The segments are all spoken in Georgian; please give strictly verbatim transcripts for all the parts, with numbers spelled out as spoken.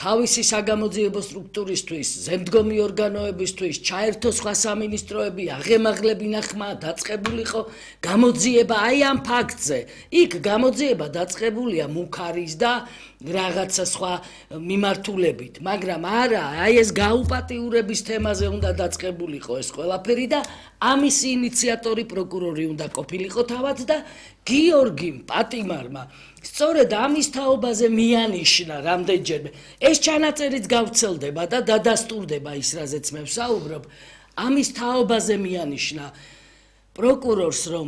თავისი საგამოძიებო სტრუქტურისთვის, ზემდგომი ორგანოებისთვის, ჩაერთო სხვა სამინისტროები, აღემაღლებინა ხმა, დაწყებულიყო გამოძიება აი ამ ფაქტზე. იქ გამოძიება დაწყებულია მუქარის და რაღაცა სხვა მიმართულებით, მაგრამ არა, აი ეს გაუპატიურების თემაზე უნდა დაწყებულიყო ეს ყველაფერი და ამის ინიციატორი პროკურორი უნდა ყოფილიყო თავად და გიორგიმ პატიმარმა სწორედ ამის თაობაზე მიანიშნა რამდენჯერმე. ეს ჩანაწერიც გავრცელდება და დადასტურდება ის, რაზეც მე ვსაუბრობ. ამის თაობაზე მიანიშნა პროკურორს, რომ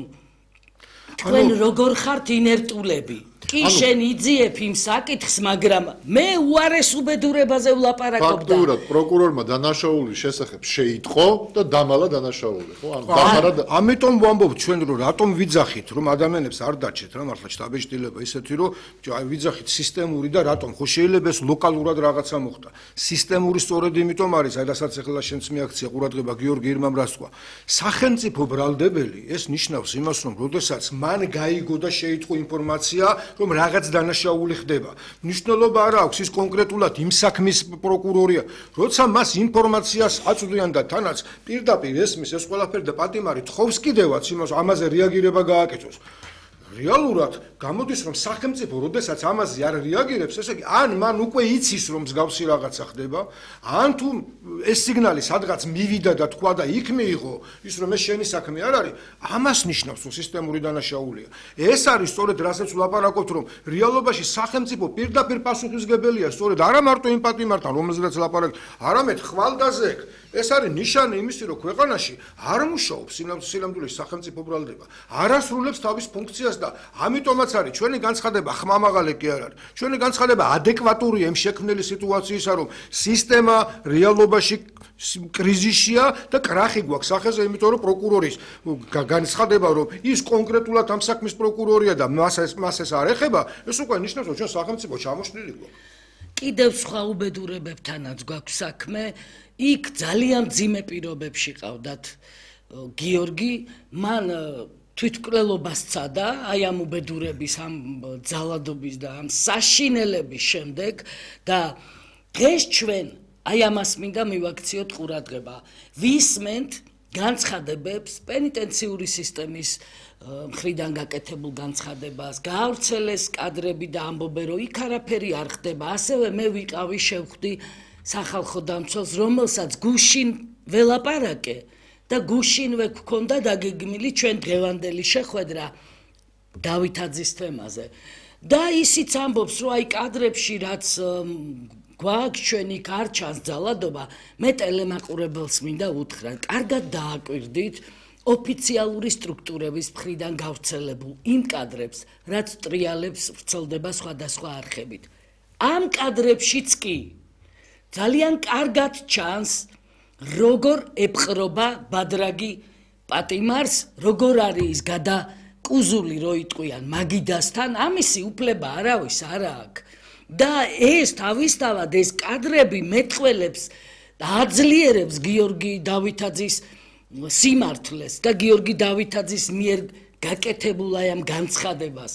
თქვენ როგორ ხართ ინერტულები. კი შენ იძიებ იმ საკითხს, მაგრამ მე უარეს უბედურებაზე ვლაპარაკობ და ფაქტურად პროკურორმა დანაშაულის შესახებ შეიტყო და დამალა დანაშაული, ხო? ანუ დამარა ამიტომ ვამბობ ჩვენ რომ რატომ ვიძახით რომ ადამიანებს არ დაჩეთ რა მართლა შტაბეშტილება ისეთი რომ აი ვიძახით სისტემური და რატომ ხო შეიძლება ეს ლოკალურად რაღაცა მოხდა. სისტემური სწორედ იმიტომ არის, აი რასაც ახლა შენც მიაქცია ყურადღება გიორგი ირმამ რას თქვა. სახელმწიფო ბრალდებელი ეს ნიშნავს იმას რომ როდესაც მან გაიგო და შეიტყო ინფორმაცია რომ რაღაც დანაშაული ხდება. მნიშვნელობა არ აქვს ის კონკრეტულად იმ საქმის პროკურორია, როცა მას ინფორმაციას აწვდიან და თანაც პირდაპირ ესმის ეს ყველაფერი და პატიმარი თხოვს კიდევაც იმას, ამაზე რეაგირება გააკეთოს. რეალურად გამოდის რომ სახელმწიფო როდესაც ამაზე არ რეაგირებს, ესე იგი ან მან უკვე იცის რომ მსგავსი რაღაცა ხდება, ან თუ ეს სიგნალი სადღაც მივიდა და თქვა და იქ მიიღო ის რომ ეს შენი საქმე არ არის, ამას ნიშნავს რომ სისტემური დანაშაულია. ეს არის სწორედ რასაც ვლაპარაკობთ რომ რეალობაში სახელმწიფო პირდაპირ პასუხისმგებელია სწორედ არა მარტო იმ პატიმართან რომელზეც ლაპარაკობთ, არამედ ხვალდაზექ. ეს არის ნიშანი იმისი რომ ქვეყანაში არ მუშაობს სინამდვილეში სახელმწიფო ბრალდება, არ ასრულებს თავის ფუნქციას და ამიტომაც არის ჩვენი განცხადება ხმამაღალი კი არ არის. ჩვენი განცხადება ადეკვატურია იმ შექმნილი სიტუაციისა, რომ სისტემა რეალობაში კრიზისშია და კრახი გვაქვს სახეზე, იმიტომ რომ პროკურორის განცხადება რომ ის კონკრეტულად ამ საქმის პროკურორია და მას ეს მას ეს არ ეხება, ეს უკვე ნიშნავს რომ ჩვენ სახელმწიფო ჩამოშლილი გვაქვს. კიდევ სხვა უბედურებებთანაც გვაქვს საქმე. იქ ძალიან მძიმე პირობებში ყავდათ გიორგი, მან თვითმკვლელობას სცადა აი ამ უბედურების, ამ ძალადობის და ამ საშინელების შემდეგ და დღეს ჩვენ აი ამას მინდა მივაქციოთ ყურადღება. ვისმენთ განცხადებებს პენიტენციური სისტემის მხრიდან გაკეთებულ განცხადებას, გაავრცელეს კადრები და ამბობენ რომ იქ არაფერი არ ხდება. ასევე მე ვიყავი შევხვდი სახალხო დამცველს, რომელსაც გუშინ ველაპარაკე და გუშინვე გქონდა დაგეგმილი ჩვენ დღევანდელი შეხვედრა დავითაძის თემაზე. და ისიც ამბობს, რომ აი კადრებში რაც გვაქვს ჩვენ იქ არ ჩანს ძალადობა, მე ტელემაყურებელს მინდა უთხრა, კარგად დააკვირდით ოფიციალური სტრუქტურების მხრიდან გავრცელებულ იმ კადრებს, რაც ტრიალებს ვრცელდება სხვადასხვა არხებით. ამ კადრებშიც კი ძალიან კარგად ჩანს როგორ ეპყრობა ბადრაგი პატიმარს, როგორ არის ის გადაკუზული რო იტყვიან მაგიდასთან, ამისი უფლება არავის არ აქვს. და ეს თავისთავად ეს კადრები მეტყველებს და აძლიერებს გიორგი დავითაძის სიმართლეს და გიორგი დავითაძის მიერ გაკეთებულ აი ამ განცხადებას.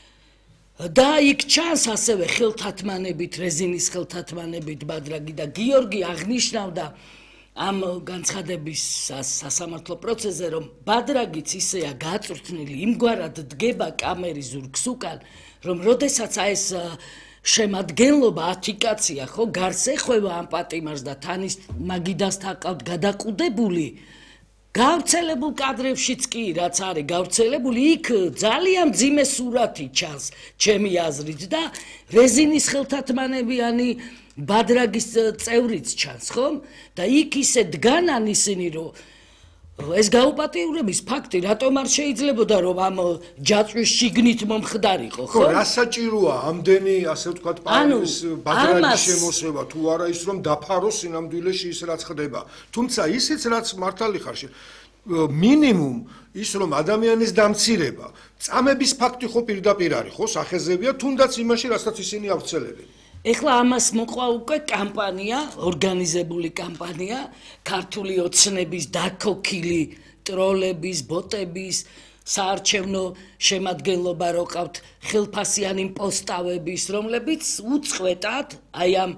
და იქ ჩანს ასევე ხელთათმანებით, რეზინის ხელთათმანებით ბადრაგი და გიორგი აღნიშნავდა ამ განცხადების სასამართლო პროცესზე, რომ ბადრაგიც ისეა გაწვრთნილი, იმგვარად დგება კამერის ზურგს უკან, რომ როდესაც აი ეს შემადგენლობა ათი კაცია, ხო, გარს ეხვევა ამ პატიმარს და თანის მაგიდასთან ყავთ გადაყუდებული, გავრცელებულ კადრებშიც კი რაც არის გავრცელებული, იქ ძალიან მძიმე სურათი ჩანს ჩემი აზრით და რეზინის ხელთათმანებიანი ბადრაგის წევრიც ჩანს, ხომ? და იქ ისე დგანან ისინი, რომ ეს გაუპატიურების ფაქტი რატომ არ შეიძლებოდა რომ ამ ჯაწვის შიგნით მომხდარიყო, ხო? ხო, რა საჭიროა ამდენი, ასე ვთქვათ, პარის ბადრაგის შემოსება, თუ არა ის რომ დაფაროს სინამდვილეში ის რაც ხდება. თუმცა ისიც რაც მართალი ხარ, მინიმუმ ის რომ ადამიანის დამცირება, წამების ფაქტი ხო პირდაპირ არის, ხო, სახეზებია, თუნდაც იმაში, რასაც ისინი ავრცელებენ. ეხლა ამას მოყვა უკვე კამპანია, ორგანიზებული კამპანია, ქართული ოცნების დაქოქილი ტროლების, ბოტების, საარჩევნო შემადგენლობა რო ყავთ ხელფასიანი პოსტავების, რომლებიც უწყვეტად აი ამ